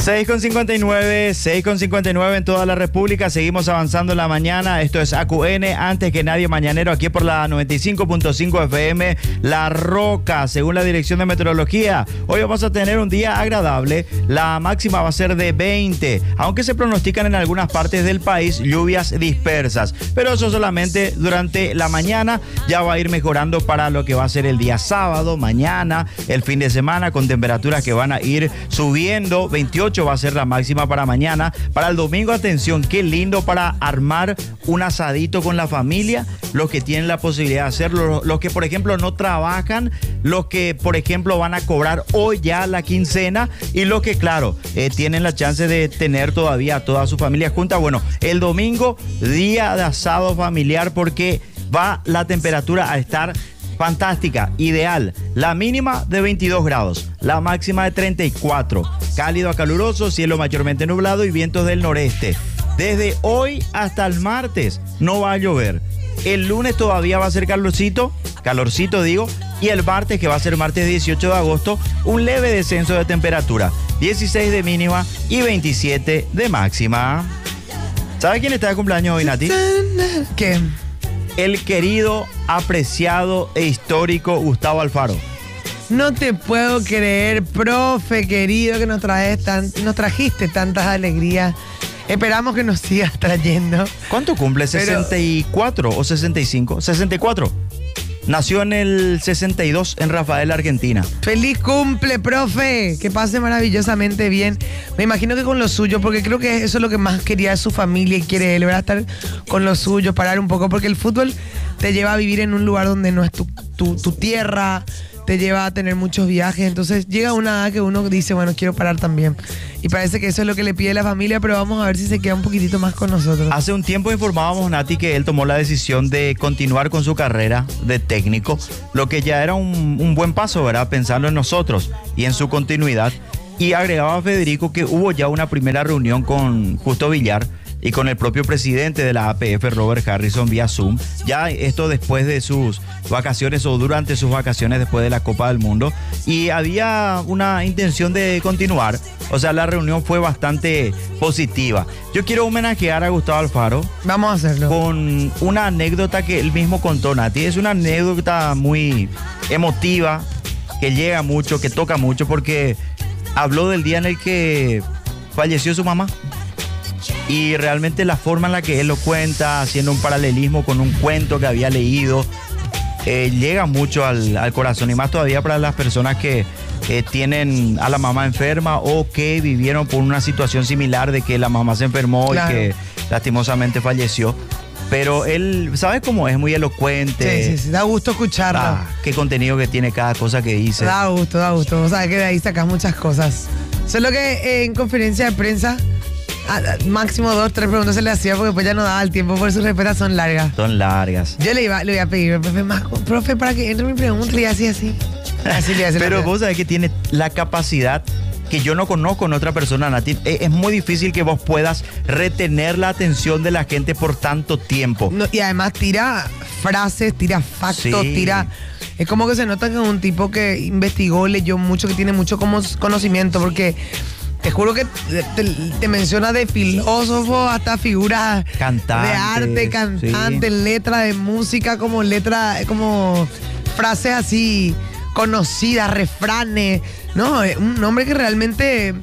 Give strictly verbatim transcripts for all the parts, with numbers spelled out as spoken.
seis con cincuenta y nueve, seis con cincuenta y nueve en toda la República. Seguimos avanzando en la mañana. Esto es A Q N, antes que nadie mañanero, aquí por la noventa y cinco punto cinco F M, La Roca, según la Dirección de Meteorología. Hoy vamos a tener un día agradable. La máxima va a ser de veinte, aunque se pronostican en algunas partes del país lluvias dispersas. Pero eso solamente durante la mañana. Ya va a ir mejorando para lo que va a ser el día sábado, mañana, el fin de semana, con temperaturas que van a ir subiendo. veintiocho va a ser la máxima para mañana. Para el domingo, atención, qué lindo para armar un asadito con la familia. Los que tienen la posibilidad de hacerlo, los que por ejemplo no trabajan, los que por ejemplo van a cobrar hoy ya la quincena y los que claro, eh, tienen la chance de tener todavía a toda su familia junta. Bueno, el domingo, día de asado familiar, porque va la temperatura a estar fantástica, ideal. La mínima de veintidós grados, la máxima de treinta y cuatro. Cálido a caluroso, cielo mayormente nublado y vientos del noreste. Desde hoy hasta el martes no va a llover. El lunes todavía va a ser calorcito, calorcito digo, y el martes, que va a ser martes dieciocho de agosto, un leve descenso de temperatura. dieciséis de mínima y veintisiete de máxima. ¿Sabe quién está de cumpleaños hoy, Nati? ¿Qué? El querido, apreciado e histórico Gustavo Alfaro. No te puedo creer, profe querido, que nos, traes tan, nos trajiste tantas alegrías. Esperamos que nos sigas trayendo. ¿Cuánto cumple? Pero... ¿sesenta y cuatro o sesenta y cinco? sesenta y cuatro. Nació en el sesenta y dos en Rafael, Argentina. ¡Feliz cumple, profe! Que pase maravillosamente bien. Me imagino que con lo suyo, porque creo que eso es lo que más quería su familia y quiere él, ¿verdad? Estar con lo suyo, parar un poco, porque el fútbol te lleva a vivir en un lugar donde no es tu, tu, tu tierra, te lleva a tener muchos viajes. Entonces llega una edad que uno dice, bueno, quiero parar también. Y parece que eso es lo que le pide la familia, pero vamos a ver si se queda un poquitito más con nosotros. Hace un tiempo informábamos, Nati, que él tomó la decisión de continuar con su carrera de técnico, lo que ya era un, un buen paso, ¿verdad? Pensando en nosotros y en su continuidad. Y agregaba a Federico que hubo ya una primera reunión con Justo Villar y con el propio presidente de la A P F, Robert Harrison, vía Zoom. Ya esto después de sus vacaciones o durante sus vacaciones después de la Copa del Mundo. Y había una intención de continuar. O sea, la reunión fue bastante positiva. Yo quiero homenajear a Gustavo Alfaro. Vamos a hacerlo. Con una anécdota que él mismo contó, Nati. Es una anécdota muy emotiva, que llega mucho, que toca mucho, porque habló del día en el que falleció su mamá. Y realmente la forma en la que él lo cuenta, haciendo un paralelismo con un cuento que había leído, eh, llega mucho al, al corazón, y más todavía para las personas que eh, tienen a la mamá enferma o que vivieron por una situación similar de que la mamá se enfermó, claro, y que lastimosamente falleció. Pero él, ¿sabes cómo es? Muy elocuente. Sí, sí, sí, da gusto escucharlo. Ah, qué contenido que tiene cada cosa que dice. Da gusto, da gusto. O sea, que de ahí sacas muchas cosas. Solo que eh, en conferencia de prensa, a, a, máximo dos, tres preguntas se le hacía, porque después ya no daba el tiempo, porque sus respuestas son largas. Son largas. Yo le iba, le iba a pedir, profe, más, profe, para que entre mi pregunta, y así, así. Así le hace. Pero vos sabés que tiene la capacidad que yo no conozco en otra persona, Nati. Es muy difícil que vos puedas retener la atención de la gente por tanto tiempo. No, y además tira frases, tira factos, sí. tira... Es como que se nota que es un tipo que investigó, leyó mucho, que tiene mucho como conocimiento, porque te juro que te, te menciona de filósofo hasta figuras Cantante, de arte, cantante, sí. letra de música, como letra, como frases así conocidas, refranes. No, un hombre que realmente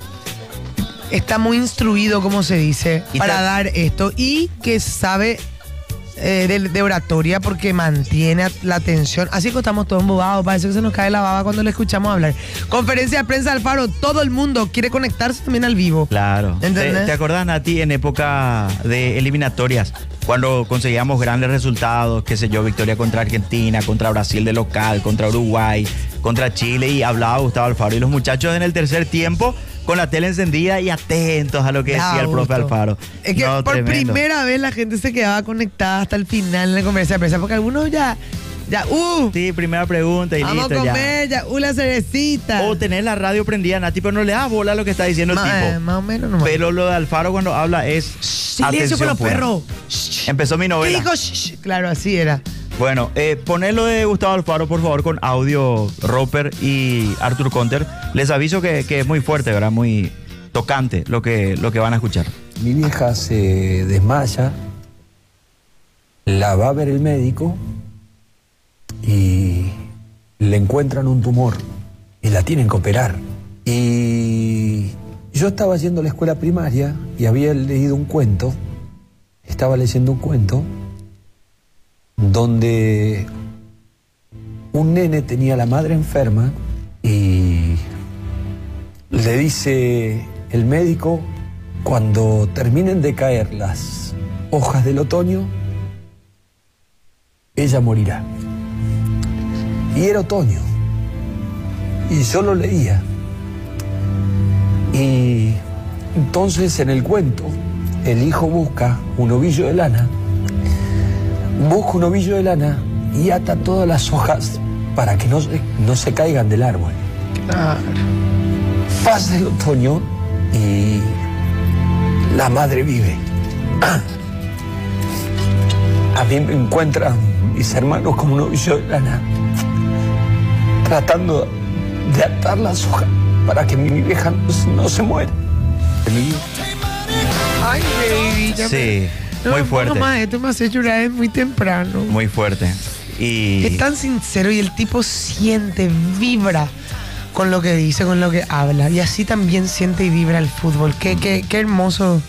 está muy instruido, como se dice, y para te... dar esto, y que sabe eh, de, de oratoria, porque mantiene la atención. Así que estamos todos embobados, parece que se nos cae la baba cuando le escuchamos hablar. Conferencia de prensa de Alfaro, todo el mundo quiere conectarse también al vivo. Claro. ¿Te, ¿Te acordás, Nati, en época de eliminatorias, cuando conseguíamos grandes resultados, qué sé yo, victoria contra Argentina, contra Brasil de local, contra Uruguay, contra Chile, y hablaba Gustavo Alfaro, y los muchachos en el tercer tiempo con la tele encendida y atentos a lo que decía el profe Alfaro? Es que no, por tremendo. Primera vez la gente se quedaba conectada hasta el final en la conferencia de prensa, porque algunos ya... Ya, uh. Sí, primera pregunta y vamos listo. Vamos a comer, ya. ya, uh, la cervecita. O tener la radio prendida, Nati, pero no le das bola a lo que está diciendo Ma, el tipo. Eh, más o menos, no. Pero lo de Alfaro cuando habla es... Silencio con los perros. Empezó mi novela. ¿Qué dijo? Shh. Claro, así era. Bueno, eh, ponelo de Gustavo Alfaro, por favor, con audio, Roper y Arthur Conter. Les aviso que, que es muy fuerte, ¿verdad? Muy, tocante lo que, lo que van a escuchar. Mi vieja se desmaya, la va a ver el médico y le encuentran un tumor y la tienen que operar. Y yo estaba yendo a la escuela primaria y había leído un cuento, estaba leyendo un cuento donde un nene tenía a la madre enferma y le dice el médico: cuando terminen de caer las hojas del otoño, ella morirá. Y era otoño. Y yo lo leía. Y entonces en el cuento, el hijo busca un ovillo de lana, busca un ovillo de lana y ata todas las hojas para que no se, no se caigan del árbol. Claro. Pasa el otoño y la madre vive. A mí me encuentran mis hermanos como un ovillo de lana, tratando de atar las hojas para que mi vieja no, se- no se muera. Ay, baby. ya Sí, me- no muy me pongo fuerte. más, esto me hace llorar, es muy temprano. Muy fuerte. Y Es tan sincero y el tipo siente, vibra con lo que dice, con lo que habla. Y así también siente y vibra el fútbol. Qué, qué, qué hermoso.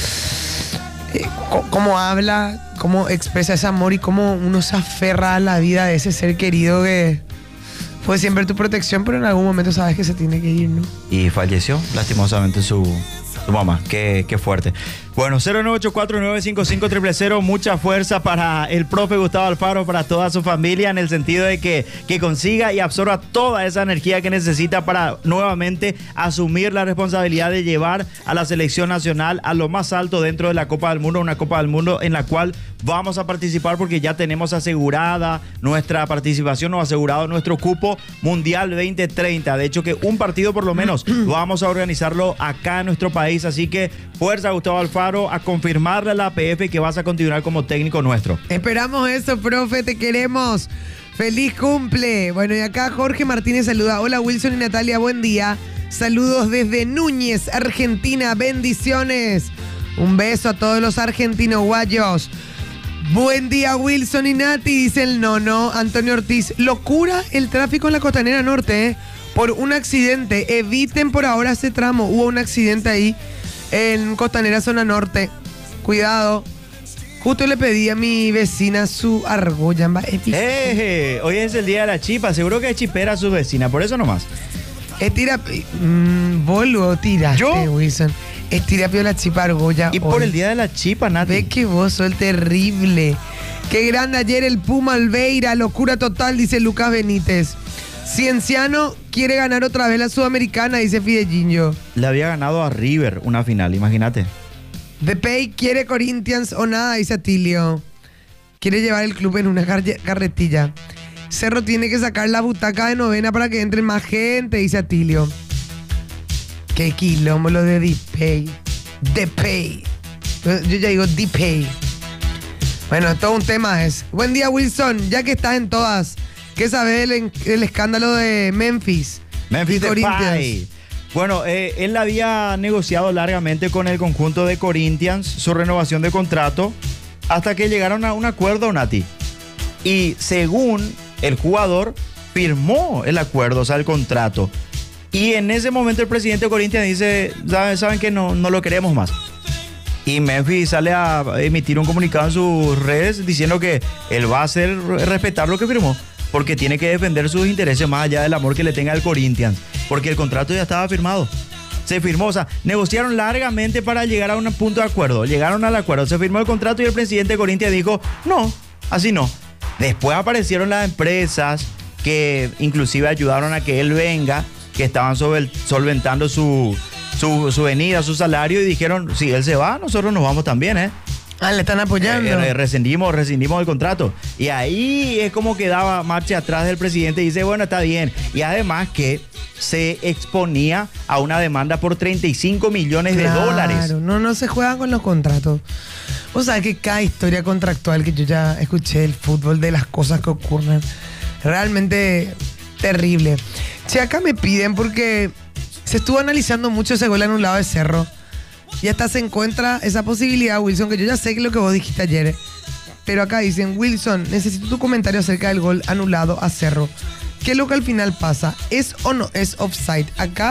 Eh, co- cómo habla, cómo expresa ese amor y cómo uno se aferra a la vida de ese ser querido que fue siempre tu protección, pero en algún momento sabes que se tiene que ir, ¿no? y falleció lastimosamente su, su mamá. Qué, qué fuerte. Bueno, cero nueve ocho cuatro nueve cinco cinco cero cero cero, mucha fuerza para el profe Gustavo Alfaro, para toda su familia, en el sentido de que, que consiga y absorba toda esa energía que necesita para nuevamente asumir la responsabilidad de llevar a la selección nacional a lo más alto dentro de la Copa del Mundo, una Copa del Mundo en la cual vamos a participar porque ya tenemos asegurada nuestra participación o asegurado nuestro cupo Mundial veinte treinta. De hecho, que un partido por lo menos vamos a organizarlo acá en nuestro país. Así que fuerza, Gustavo Alfaro, a confirmarle a la A P F que vas a continuar como técnico nuestro. Esperamos eso, profe, te queremos. Feliz cumple. Bueno, y acá Jorge Martínez saluda. Hola Wilson y Natalia, buen día. Saludos desde Núñez, Argentina. Bendiciones. Un beso a todos los argentinos guayos. Buen día Wilson y Nati, dice el nono Antonio Ortiz. Locura el tráfico en la Costanera Norte, ¿eh? Por un accidente. Eviten por ahora ese tramo. Hubo un accidente ahí en Costanera Zona Norte. Cuidado. Justo le pedí a mi vecina su argolla. ¡Eh! Hoy es el día de la chipa. Seguro que es chipera su vecina. Por eso nomás. Estira. Mmm, boludo, tiraste, ¿Yo? Wilson. Estira pio la chipa argolla. Y hoy. por el día de la chipa, Nati. Ve que vos sos el terrible. Qué grande ayer el Puma Alveira. Locura total, dice Lucas Benítez. Cienciano quiere ganar otra vez la Sudamericana, dice Fidellinho. Le había ganado a River una final, imagínate. Depay quiere Corinthians o nada, dice Atilio. Quiere llevar el club en una car- carretilla. Cerro tiene que sacar la butaca de novena para que entre más gente, dice Atilio. Qué quilombo lo de Depay. Depay. Yo ya digo Depay. Bueno, todo un tema es. Buen día, Wilson. Ya que estás en todas, ¿qué sabes del, del escándalo de Memphis? Memphis y Corinthians? Depay. Bueno, eh, él había negociado largamente con el conjunto de Corinthians su renovación de contrato hasta que llegaron a un acuerdo, Nati. Y según el jugador, firmó el acuerdo, o sea, el contrato. Y en ese momento el presidente de Corinthians dice, ¿saben, saben que no, no lo queremos más? Y Memphis sale a emitir un comunicado en sus redes diciendo que él va a hacer respetar lo que firmó, porque tiene que defender sus intereses más allá del amor que le tenga al Corinthians, porque el contrato ya estaba firmado. Se firmó, o sea, negociaron largamente para llegar a un punto de acuerdo. Llegaron al acuerdo, se firmó el contrato y el presidente de Corinthians dijo, no, así no. Después aparecieron las empresas que inclusive ayudaron a que él venga, que estaban sol- solventando su, su, su venida, su salario, y dijeron, si él se va, nosotros nos vamos también, ¿eh? Ah, le están apoyando. Eh, rescindimos, rescindimos el contrato. Y ahí es como que daba marcha atrás del presidente y dice, bueno, está bien. Y además que se exponía a una demanda por treinta y cinco millones de dólares. Claro, no, no se juegan con los contratos. O sea, que cada historia contractual que yo ya escuché del fútbol, de las cosas que ocurren, realmente terrible. Si acá me piden porque se estuvo analizando mucho ese gol anulado de Cerro. Y hasta se encuentra esa posibilidad, Wilson, que yo ya sé que lo que vos dijiste ayer. Pero acá dicen, Wilson, necesito tu comentario acerca del gol anulado a Cerro. ¿Qué es lo que al final pasa? ¿Es o no es offside? Acá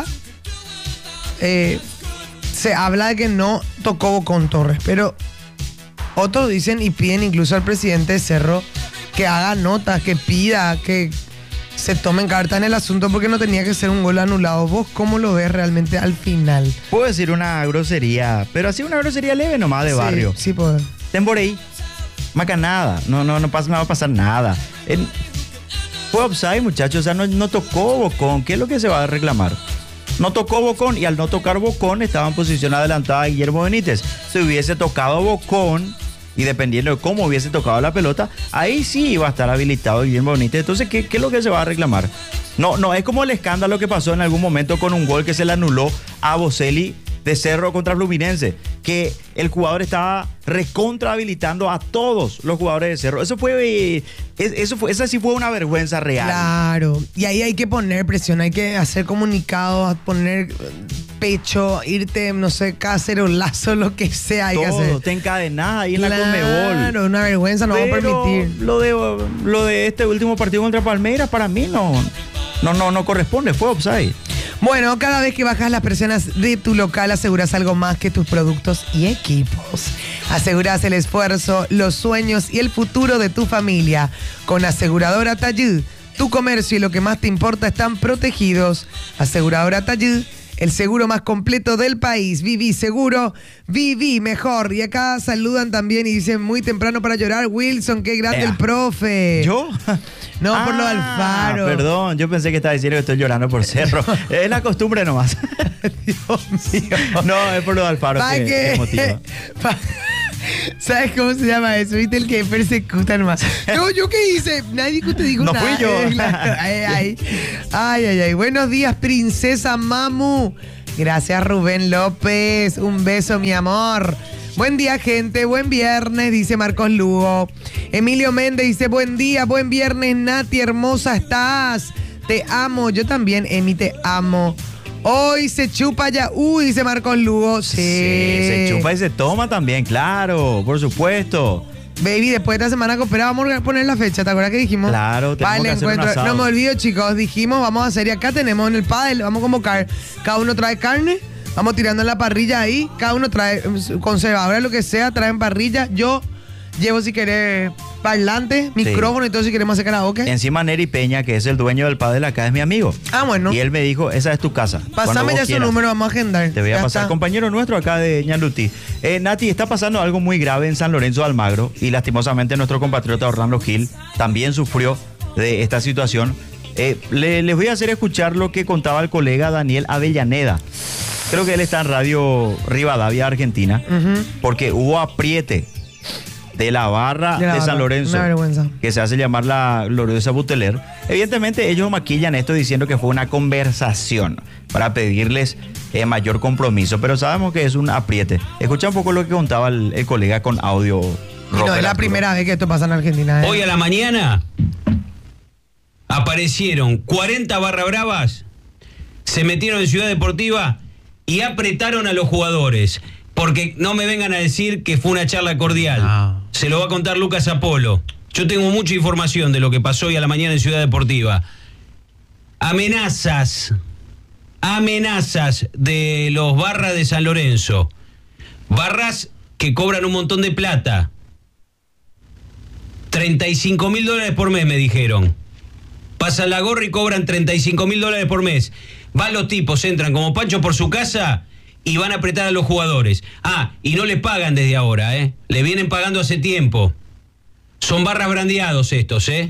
eh, se habla de que no tocó Bocón Torres, pero otros dicen y piden incluso al presidente de Cerro que haga notas, que pida, que se tomen carta en el asunto porque no tenía que ser un gol anulado. ¿Vos cómo lo ves realmente al final? Puedo decir una grosería, pero así una grosería leve nomás de sí, barrio. Sí, puedo. Temborey, maca nada, no, no, no, pasa, no va a pasar nada. En, fue offside, muchachos, o sea, no, no tocó Bocón. ¿Qué es lo que se va a reclamar? No tocó Bocón y al no tocar Bocón estaba en posición adelantada Guillermo Benítez. Si hubiese tocado Bocón y dependiendo de cómo hubiese tocado la pelota, ahí sí iba a estar habilitado Guillermo Benítez. Entonces, ¿qué, qué es lo que se va a reclamar? No, no es como el escándalo que pasó en algún momento con un gol que se le anuló a Boselli de Cerro contra Fluminense, que el jugador estaba recontra habilitando a todos los jugadores de Cerro. Eso fue, eso fue, esa sí fue una vergüenza real. Claro, y ahí hay que poner presión, hay que hacer comunicados, poner pecho, irte, no sé, cacerolazo, lo que sea hay todo, que hacer. Te encadenás ahí en claro, la Conmebol. Claro, una vergüenza, no Pero vamos a permitir. Lo de, lo de este último partido contra Palmeiras, para mí no, no, no, no corresponde, fue offside. Bueno, cada vez que bajas las persianas de tu local, aseguras algo más que tus productos y equipos. Aseguras el esfuerzo, los sueños y el futuro de tu familia. Con Aseguradora Tallud, tu comercio y lo que más te importa están protegidos. Aseguradora Tallud, el seguro más completo del país. Viví seguro, viví mejor. Y acá saludan también y dicen muy temprano para llorar. Wilson, qué grande Ea. el profe. ¿Yo? No, ah, por lo de Alfaro. Perdón, yo pensé que estaba diciendo que estoy llorando por Cerro. Es la costumbre nomás. Dios mío. No, es por lo de Alfaro que, que motiva. Pa, ¿sabes cómo se llama eso? ¿Viste? El que persecuta nomás. No, ¿yo qué hice? Nadie que te dijo no nada. No fui yo. Ay, ay, ay, ay, ay. Buenos días, princesa Mamu. Gracias, Rubén López. Un beso, mi amor. Buen día, gente. Buen viernes, dice Marcos Lugo. Emilio Méndez dice, buen día, buen viernes, Nati, hermosa estás. Te amo. Yo también, Emi, te amo. Hoy se chupa ya. Uy, dice Marcos Lugo. Sí. sí. Se chupa y se toma también, claro, por supuesto. Baby, después de esta semana que opera, vamos a poner la fecha. ¿Te acuerdas que dijimos? Claro, tenemos vale, que hacer un asado. No me olvido, chicos. Dijimos, vamos a hacer, y acá tenemos en el pádel, vamos a convocar. Cada uno trae carne. Vamos tirando en la parrilla ahí. Cada uno trae conservadora, lo que sea, traen parrilla. Yo llevo, si querés, parlante, micrófono sí. Y todo si queremos hacer karaoke. Encima Neri Peña, que es el dueño del pádel acá, es mi amigo. Ah, bueno. Y él me dijo, esa es tu casa. Pásame ya su número, vamos a agendar. Te voy a ya pasar, está. Compañero nuestro acá de Ñandutí. Eh, Nati, está pasando algo muy grave en San Lorenzo de Almagro y lastimosamente nuestro compatriota Orlando Gil también sufrió de esta situación. Eh, le, les voy a hacer escuchar lo que contaba el colega Daniel Avellaneda. Creo que él está en Radio Rivadavia, Argentina, uh-huh. Porque hubo apriete de la barra de, la de San Lorenzo, que se hace llamar la gloriosa Buteler. Evidentemente ellos maquillan esto diciendo que fue una conversación para pedirles eh, mayor compromiso, pero sabemos que es un apriete. Escucha un poco lo que contaba el, el colega con audio. Y no es la primera vez que esto pasa en Argentina. ¿eh? Hoy a la mañana aparecieron cuarenta barra bravas, se metieron en Ciudad Deportiva y apretaron a los jugadores. Porque no me vengan a decir que fue una charla cordial. No. Se lo va a contar Lucas Apolo. Yo tengo mucha información de lo que pasó hoy a la mañana en Ciudad Deportiva. Amenazas. Amenazas de los barras de San Lorenzo. Barras que cobran un montón de plata. treinta y cinco mil dólares por mes, me dijeron. Pasan la gorra y cobran treinta y cinco mil dólares por mes. Van los tipos, entran como Pancho por su casa y van a apretar a los jugadores. Ah, y no le pagan desde ahora, ¿eh? Le vienen pagando hace tiempo. Son barras brandeados estos, ¿eh?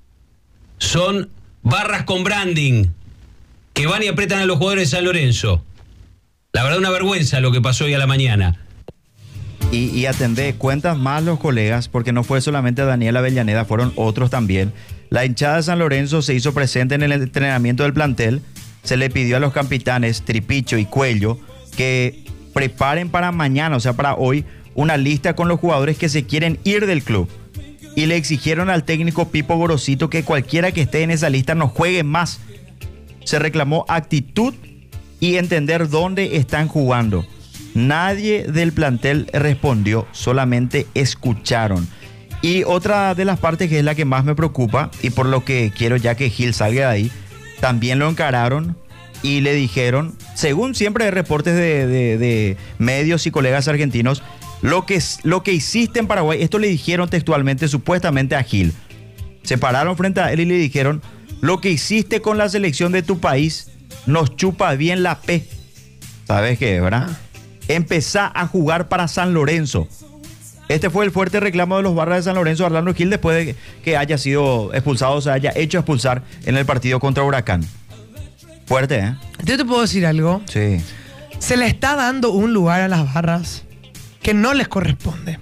Son barras con branding que van y apretan a los jugadores de San Lorenzo. La verdad, una vergüenza lo que pasó hoy a la mañana. Y, y atendé, cuentan más los colegas, porque no fue solamente Daniel Avellaneda, fueron otros también. La hinchada de San Lorenzo se hizo presente en el entrenamiento del plantel. Se le pidió a los capitanes Tripicho y Cuello que preparen para mañana, o sea, para hoy, una lista con los jugadores que se quieren ir del club. Y le exigieron al técnico Pipo Gorosito que cualquiera que esté en esa lista no juegue más. Se reclamó actitud y entender dónde están jugando. Nadie del plantel respondió, solamente escucharon. Y otra de las partes que es la que más me preocupa y por lo que quiero ya que Gil salga de ahí, también lo encararon y le dijeron, según siempre hay reportes de, de, de medios y colegas argentinos, lo que, lo que hiciste en Paraguay, esto le dijeron textualmente, supuestamente a Gil. Se pararon frente a él y le dijeron, lo que hiciste con la selección de tu país nos chupa bien la P. ¿Sabes qué, verdad? Empezá a jugar para San Lorenzo. Este fue el fuerte reclamo de los barras de San Lorenzo a Orlando Gil después de que haya sido expulsado, o se haya hecho expulsar en el partido contra Huracán. Fuerte, ¿eh? Yo te puedo decir algo. Sí. Se le está dando un lugar a las barras que no les corresponde.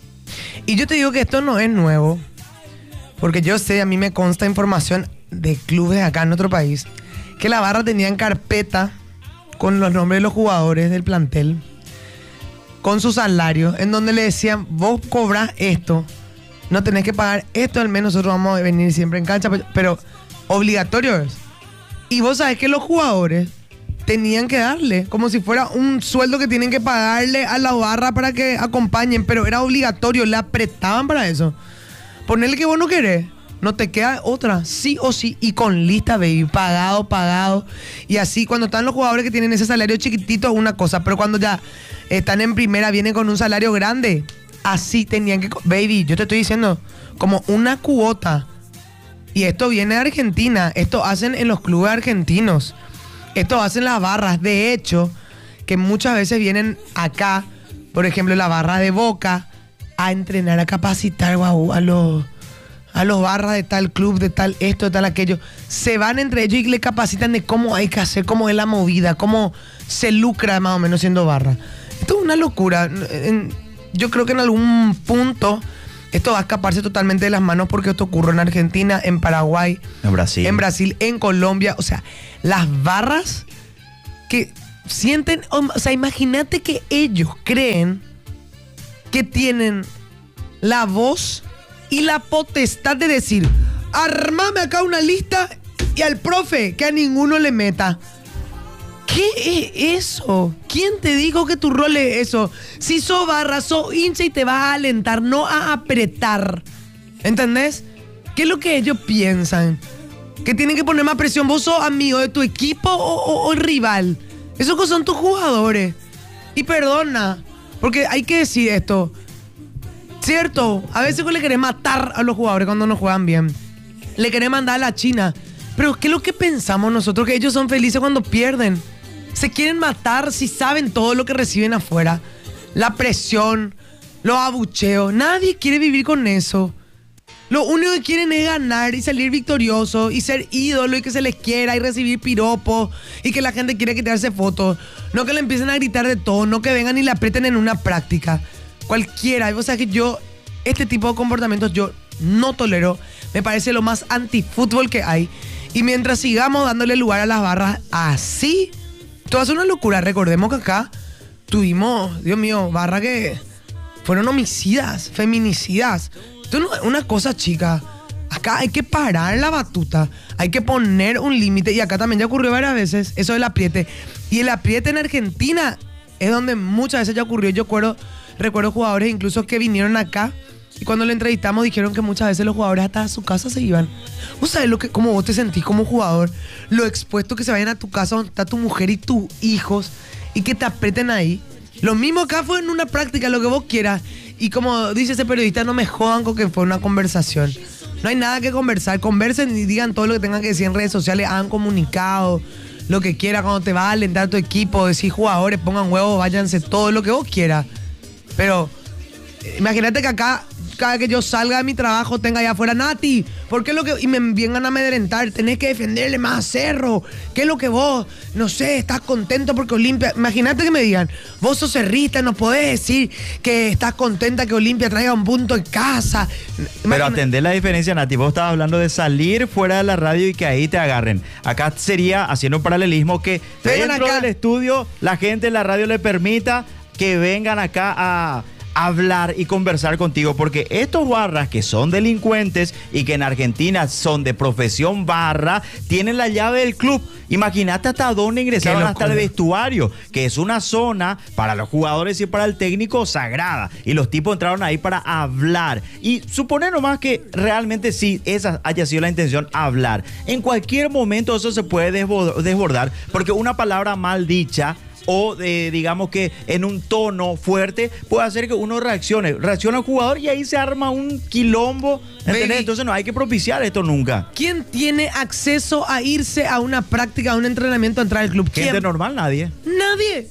Y yo te digo que esto no es nuevo, porque yo sé, a mí me consta información de clubes acá en otro país, que la barra tenía en carpeta con los nombres de los jugadores del plantel, con su salario, en donde le decían, vos cobras esto, no tenés que pagar esto, al menos nosotros vamos a venir siempre en cancha, pero obligatorio es. Y vos sabés que los jugadores tenían que darle, como si fuera un sueldo que tienen que pagarle a la barra para que acompañen, pero era obligatorio, le apretaban para eso. Ponerle que vos no querés, no te queda otra, sí o sí, y con lista, baby, pagado, pagado. Y así, cuando están los jugadores que tienen ese salario chiquitito, una cosa, pero cuando ya están en primera, vienen con un salario grande, así tenían que... Baby, yo te estoy diciendo, como una cuota. Y esto viene de Argentina, esto hacen en los clubes argentinos, esto hacen las barras. De hecho, que muchas veces vienen acá, por ejemplo, la barra de Boca, a entrenar, a capacitar, guau, a los... a los barras de tal club, de tal esto, de tal aquello. Se van entre ellos y le capacitan de cómo hay que hacer, cómo es la movida, cómo se lucra más o menos siendo barra. Esto es una locura. Yo creo que en algún punto esto va a escaparse totalmente de las manos, porque esto ocurre en Argentina, en Paraguay, en Brasil, en Brasil, en Colombia. O sea, las barras que sienten... O sea, imagínate que ellos creen que tienen la voz y la potestad de decir, armame acá una lista y al profe que a ninguno le meta. ¿Qué es eso? ¿Quién te dijo que tu rol es eso? Si sos barra, sos hincha y te vas a alentar, no a apretar. ¿Entendés? ¿Qué es lo que ellos piensan? ¿Que tienen que poner más presión? ¿Vos sos amigo de tu equipo o, o, o rival? Esos son tus jugadores. Y perdona, porque hay que decir esto. Cierto, a veces le querés matar a los jugadores cuando no juegan bien. Le querés mandar a la China. Pero ¿qué es lo que pensamos nosotros? Que ellos son felices cuando pierden. Se quieren matar si saben todo lo que reciben afuera. La presión, los abucheos. Nadie quiere vivir con eso. Lo único que quieren es ganar y salir victorioso y ser ídolo y que se les quiera y recibir piropos y que la gente quiera quitarse fotos. No que le empiecen a gritar de todo, no que vengan y le aprieten en una práctica. Cualquiera. O sea que yo, este tipo de comportamientos yo no tolero. Me parece lo más antifútbol que hay. Y mientras sigamos dándole lugar a las barras así, todo es una locura. Recordemos que acá tuvimos, Dios mío, barras que fueron homicidas, feminicidas. Esto no es una cosa chica. Acá hay que parar la batuta. Hay que poner un límite. Y acá también ya ocurrió varias veces eso del apriete. Y el apriete en Argentina es donde muchas veces ya ocurrió. Yo recuerdo, recuerdo jugadores incluso que vinieron acá y cuando le entrevistamos dijeron que muchas veces los jugadores hasta a su casa se iban. ¿Vos sabés lo que, cómo vos te sentís como jugador? Lo expuesto que se vayan a tu casa donde está tu mujer y tus hijos y que te aprieten ahí. Lo mismo acá fue en una práctica, lo que vos quieras. Y como dice ese periodista, no me jodan con que fue una conversación. No hay nada que conversar. Conversen y digan todo lo que tengan que decir en redes sociales. Hagan comunicado, lo que quiera. Cuando te vas a alentar a tu equipo, decir jugadores, pongan huevos, váyanse, todo lo que vos quieras. Pero imagínate que acá, cada que yo salga de mi trabajo, tenga allá afuera, Nati, ¿por qué lo que...? Y me vengan a amedrentar, tenés que defenderle más a Cerro. ¿Qué es lo que vos, no sé, estás contento porque Olimpia... Imagínate que me digan, vos sos cerrista, no podés decir que estás contenta que Olimpia traiga un punto en casa. Pero Imagina... atendé la diferencia, Nati. Vos estabas hablando de salir fuera de la radio y que ahí te agarren. Acá sería, haciendo un paralelismo, que vengan dentro acá del estudio la gente en la radio le permita que vengan acá a... hablar y conversar contigo, porque estos barras que son delincuentes y que en Argentina son de profesión barra, tienen la llave del club. Imagínate hasta dónde ingresaban, hasta el vestuario, que es una zona para los jugadores y para el técnico sagrada. Y los tipos entraron ahí para hablar. Y suponer nomás que realmente sí, esa haya sido la intención, hablar. En cualquier momento eso se puede desbordar, porque una palabra mal dicha o de, digamos que en un tono fuerte puede hacer que uno reaccione, reacciona al jugador y ahí se arma un quilombo, ¿entendés? Entonces no hay que propiciar esto nunca. ¿Quién tiene acceso a irse a una práctica, a un entrenamiento, a entrar al club? ¿Quién? Gente normal, nadie. Nadie.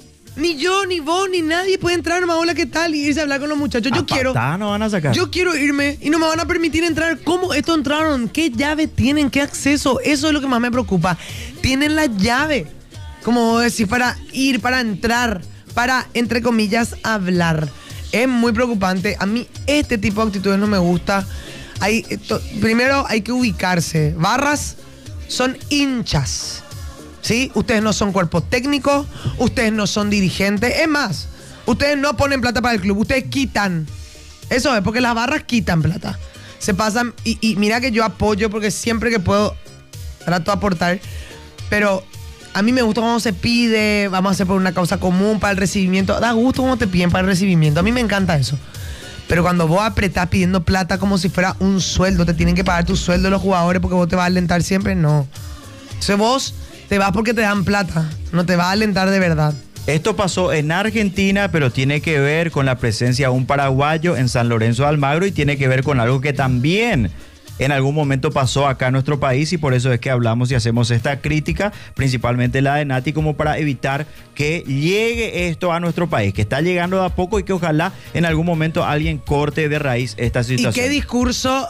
Ni yo, ni vos, ni nadie puede entrar, nomás hola, ¿qué tal? Y irse a hablar con los muchachos. Yo a quiero. Patá no van a sacar. Yo quiero irme y no me van a permitir entrar. ¿Cómo estos entraron? ¿Qué llave tienen? ¿Qué acceso? Eso es lo que más me preocupa. Tienen la llave, como decir, para ir, para entrar, para, entre comillas, hablar. Es muy preocupante. A mí este tipo de actitudes no me gusta. Hay, to, primero hay que ubicarse. Barras son hinchas, ¿sí? Ustedes no son cuerpo técnico, ustedes no son dirigentes. Es más, ustedes no ponen plata para el club, ustedes quitan. Eso es, porque las barras quitan plata. Se pasan, y, y mira que yo apoyo, porque siempre que puedo trato de aportar, pero a mí me gusta cuando se pide, vamos a hacer por una causa común, para el recibimiento. Da gusto cuando te piden para el recibimiento, a mí me encanta eso. Pero cuando vos apretás pidiendo plata como si fuera un sueldo, te tienen que pagar tu sueldo los jugadores porque vos te vas a alentar siempre, no. Entonces vos te vas porque te dan plata, no te vas a alentar de verdad. Esto pasó en Argentina, pero tiene que ver con la presencia de un paraguayo en San Lorenzo de Almagro y tiene que ver con algo que también en algún momento pasó acá en nuestro país, y por eso es que hablamos y hacemos esta crítica, principalmente la de Nati, como para evitar que llegue esto a nuestro país, que está llegando de a poco y que ojalá en algún momento alguien corte de raíz esta situación. ¿Y qué discurso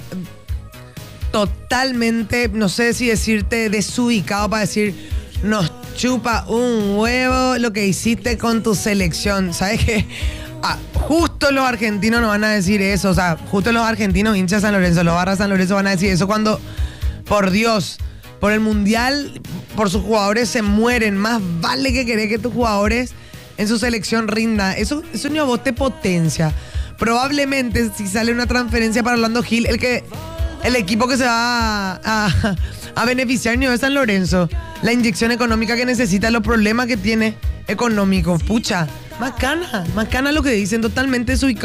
totalmente, no sé si decirte, desubicado para decir, nos chupa un huevo lo que hiciste con tu selección? ¿Sabes qué? Ah, justo los argentinos no van a decir eso, o sea, justo los argentinos hinchas San Lorenzo, los barras San Lorenzo van a decir eso cuando, por Dios, por el mundial, por sus jugadores se mueren. Más vale que querés que tus jugadores en su selección rindan. Eso, eso ni a vos te potencia. Probablemente si sale una transferencia para Orlando Gil, el que el equipo que se va a, a, a beneficiar ni es San Lorenzo. La inyección económica que necesita, los problemas que tiene económicos, pucha. Macana, macana lo que dicen, totalmente desubicado.